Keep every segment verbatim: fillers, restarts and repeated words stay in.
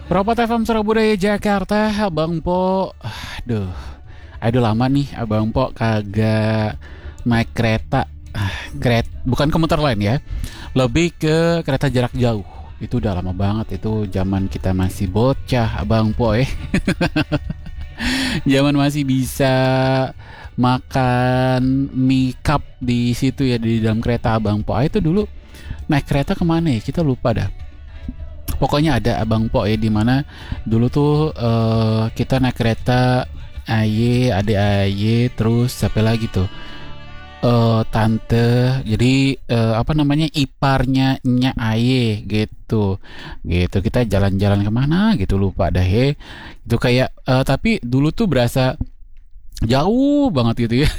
Propot F M Surabaya Jakarta, Abang Po. Aduh, aduh lama nih Abang Po kagak naik kereta. Ah, Keret, bukan komuter lain ya, lebih ke kereta jarak jauh. Itu udah lama banget, itu zaman kita masih bocah, Abang Po eh. Zaman masih bisa makan mie cup di situ ya, di dalam kereta Abang Po. Ah, itu dulu naik kereta kemana ya? Kita lupa dah. Pokoknya ada Abang Po ya, di mana dulu tuh eh, kita naik kereta A Y, adik A Y, terus siapa lagi tuh? Eh tante, jadi eh, apa namanya, iparnya Nya A Y gitu, gitu. Kita jalan-jalan kemana gitu, lupa dah he. Itu kayak eh, tapi dulu tuh berasa jauh banget gitu ya.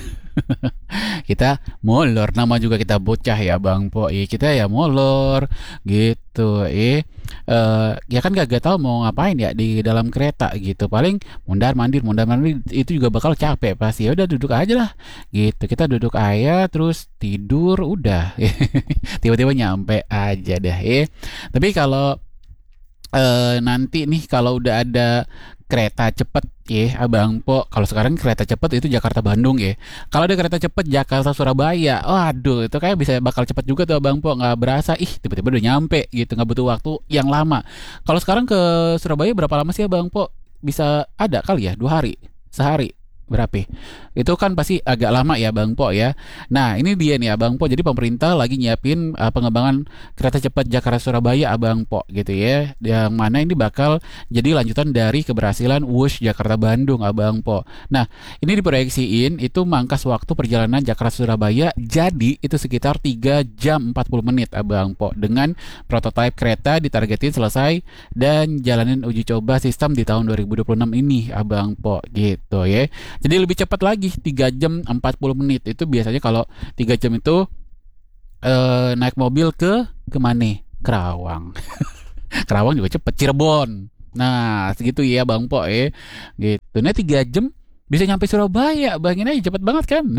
Kita molor, nama juga kita bocah ya Bang Po, ya kita ya molor gitu eh eh, ya kan gak, gak tahu mau ngapain ya di dalam kereta gitu, paling mundar mandir mundar mandir itu juga bakal capek pasti. Ya udah duduk aja lah gitu, kita duduk aja terus tidur udah. Tiba-tiba nyampe aja dah eh. Tapi kalau eh, nanti nih kalau udah ada kereta cepet ya Abang Po, kalau sekarang kereta cepet itu Jakarta Bandung ya. Kalau ada kereta cepet Jakarta Surabaya, waduh itu kayak bisa bakal cepet juga tuh Abang Po, nggak berasa ih tiba-tiba udah nyampe gitu, nggak butuh waktu yang lama. Kalau sekarang ke Surabaya berapa lama sih Abang Po? Bisa ada kali ya dua hari, sehari berapa? Itu kan pasti agak lama ya Bang Po ya. Nah ini dia nih Abang Po. Jadi pemerintah lagi nyiapin uh, pengembangan kereta cepat Jakarta Surabaya Abang Po gitu ya. Yang mana ini bakal jadi lanjutan dari keberhasilan Wush Jakarta Bandung Abang Po. Nah ini diproyeksiin itu mangkas waktu perjalanan Jakarta Surabaya jadi itu sekitar tiga jam empat puluh menit Abang Po. Dengan prototipe kereta ditargetin selesai dan jalanin uji coba sistem di tahun dua ribu dua puluh enam ini Abang Po gitu ya. Jadi lebih cepat lagi tiga jam empat puluh menit. Itu biasanya kalau tiga jam itu eh, naik mobil ke kemana? Kerawang. Kerawang juga cepet, Cirebon. Nah segitu ya Bang Po eh. Gitu. Nah tiga jam bisa nyampe Surabaya. Bayangin aja cepet banget kan.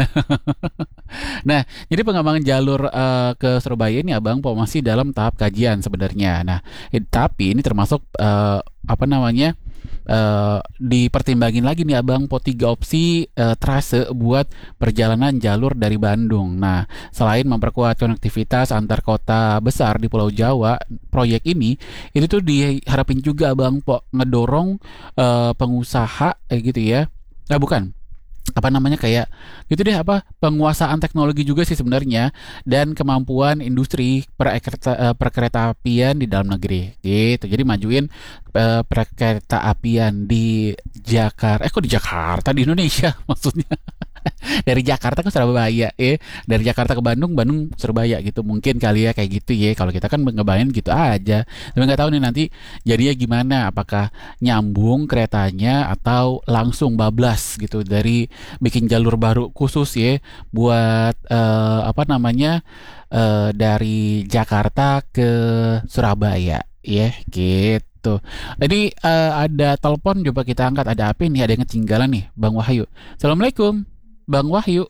Nah jadi pengembangan jalur eh, ke Surabaya ini Abang Po masih dalam tahap kajian sebenarnya. Nah eh, tapi ini termasuk eh, apa namanya, eh, dipertimbangin lagi nih Abang Po tiga opsi eh, trase buat perjalanan jalur dari Bandung. Nah, selain memperkuat konektivitas antar kota besar di Pulau Jawa, proyek ini itu tuh diharapin juga Abang Po ngedorong eh, pengusaha eh, gitu ya. Nah, bukan apa namanya, kayak gitu deh, apa penguasaan teknologi juga sih sebenarnya, dan kemampuan industri perkereta, eh, perkereta apian di dalam negeri gitu. Jadi majuin eh, perkereta apian di Jakarta, eh kok di Jakarta, di Indonesia maksudnya. Dari Jakarta ke Surabaya eh dari Jakarta ke Bandung, Bandung Surabaya gitu mungkin kali ya, kayak gitu ya. Kalau kita kan ngebayangin gitu aja, tapi nggak tahu nih nanti jadinya gimana, apakah nyambung keretanya atau langsung bablas gitu dari bikin jalur baru khusus ya buat eh, apa namanya, eh, dari Jakarta ke Surabaya ya gitu. Jadi eh, ada telepon, coba kita angkat. Ada apa nih, ada yang ketinggalan nih Bang Wahyu. Assalamualaikum Bang Wahyu.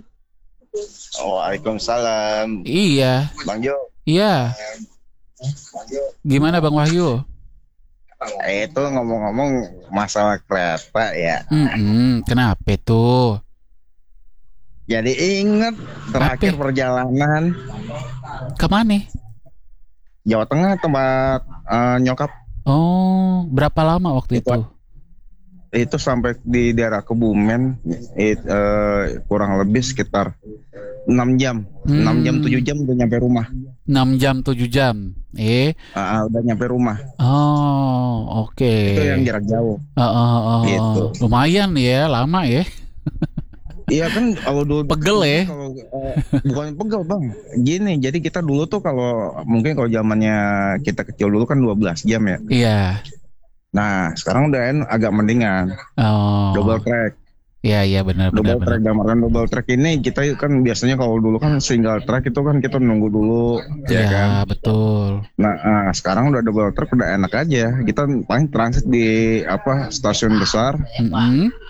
Waalaikumsalam, Iya, Bang Jo. iya. Gimana Bang Wahyu? Eh, Itu ngomong-ngomong masalah kereta ya. Mm-mm, kenapa tuh? Jadi inget terakhir Apa? perjalanan Kemana? Jawa Tengah tempat eh, nyokap Oh, berapa lama waktu itu itu? itu sampai di daerah Kebumen, it, eh, kurang lebih sekitar enam jam, enam jam tujuh Hmm, jam udah nyampe rumah. enam jam, tujuh jam. Eh, Ah, ah, udah nyampe rumah. oh, oke. Itu yang jarak jauh Eh, eh, eh, gitu. eh. Lumayan ya, lama ya. Iya kan kalau dulu Pegel ya. kalau eh, bukan pegel bang, gini. Jadi kita dulu tuh kalau mungkin kalau zamannya kita kecil dulu kan dua belas jam ya. Iya. Nah sekarang udah en- agak mendingan, double Oh, track. iya iya, benar benar Double benar. track, gambaran double track ini kita kan biasanya kalau dulu kan single track itu kan kita nunggu dulu, ya Iya, kan. betul. Nah ah, sekarang udah double track, udah enak aja. Kita paling transit di apa stasiun besar, Mm-mm.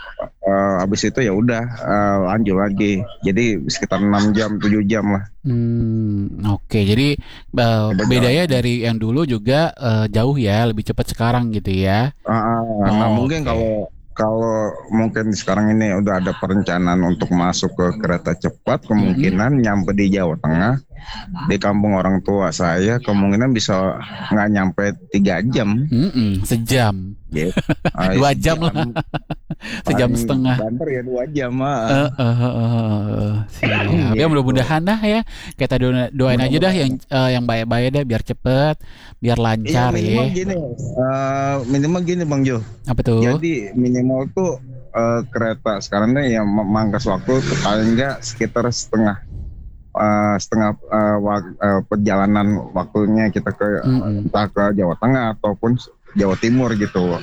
eh, habis itu ya udah eh, lanjut lagi. Jadi sekitar enam jam, tujuh jam lah. Hmm, oke. Jadi eh, Coba bedanya jalan. dari yang dulu juga eh, jauh ya, lebih cepat sekarang gitu ya. Ah, ah, nah Oh, mungkin oke. kalau kalau mungkin sekarang ini udah ada perencanaan untuk masuk ke kereta cepat, Mm-mm. kemungkinan nyampe di Jawa Tengah, di kampung orang tua saya, kemungkinan bisa nggak nyampe tiga jam. Mm-mm, sejam, Gitu. Ah, dua jam lah, sejam, sejam paling setengah. banter ya dua jam. Eh, Ah. eh, eh, eh, siap. Ya Gitu. mudah-mudahan dah ya. Kita do- doain aja dah yang Mudah-mudahan. eh, yang baik-baik dah biar cepet, biar Iya lancar minimal ya. gini, eh, minimal gini Bang Jo. Apa tuh? Jadi minimal tuh eh, kereta sekarang nih yang memangkas waktu tuh paling enggak sekitar setengah eh, setengah eh, wak- eh, perjalanan waktunya kita ke Mm-mm. entah ke Jawa Tengah ataupun Jawa Timur gitu,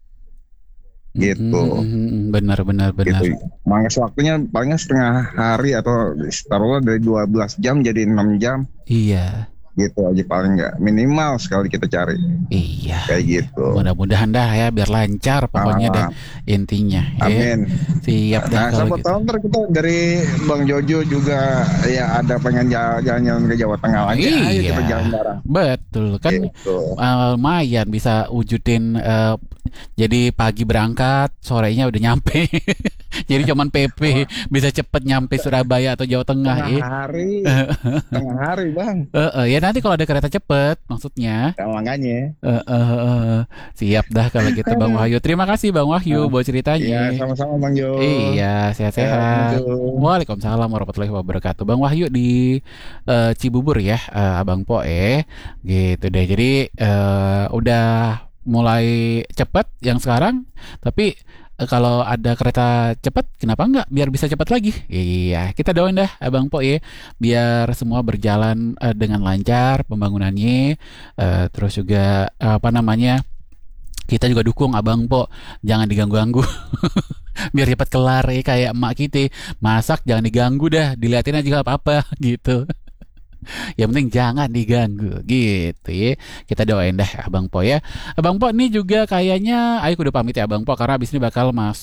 Mm-mm, gitu, mm-mm. Benar, benar, benar. gitu. Mangkas waktunya paling nggak setengah hari atau taruhlah dari dua belas jam jadi enam jam Iya, gitu aja paling nggak minimal sekali kita cari iya, kayak iya. gitu. Mudah-mudahan dah ya biar lancar pokoknya dah Ah, intinya ya. amin. Siap dah Nah, kalau siapa gitu. tahu ntar kita dari Bang Jojo juga ya ada pengen ja- jalan-jalan ke Jawa Tengah lagi, ayo Iya, kita jalan bareng. betul kan. Gitu. Eh, lumayan bisa wujudin eh, jadi pagi berangkat, sorenya udah nyampe. Jadi cuman P P Wah, bisa cepet nyampe Surabaya atau Jawa Tengah tengah ya. hari, tengah hari Bang. Eh, eh, ya nanti kalau ada kereta cepet maksudnya. Nah, makanya. Eh, eh, eh, siap dah kalau gitu Bang Wahyu. Terima kasih Bang Wahyu Nah, buat ya ceritanya. sama-sama Bang Jo. Iya, Ya, sehat-sehat. Assalamualaikum. Waalaikumsalam warahmatullahi wabarakatuh. Bang Wahyu di eh, Cibubur ya, eh, Abang Poe. Gitu deh. Jadi eh, udah mulai cepat yang sekarang, tapi eh, kalau ada kereta cepat, kenapa enggak? Biar bisa cepat lagi. Iya, kita doain dah Abang Poe biar semua berjalan eh, dengan lancar pembangunannya. Eh, terus juga eh, apa namanya? Kita juga dukung Abang Po, jangan diganggu-ganggu. Biar cepat kelar ya kayak emak kita. Masak jangan diganggu dah, diliatin aja nggak apa-apa gitu. Yang penting jangan diganggu gitu ya. Kita doain dah Abang Po ya. Abang Po ini juga kayaknya ayo udah pamit ya Abang Po karena abis ini bakal masuk